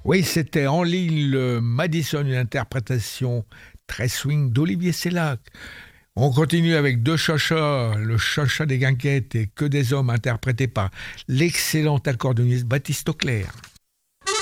Oui, c'était en ligne le Madison, une interprétation très swing d'Olivier Sellac. On continue avec deux chachas, le chacha des Guinguettes et Que des hommes interprété par l'excellent accordéoniste Baptiste Auclair.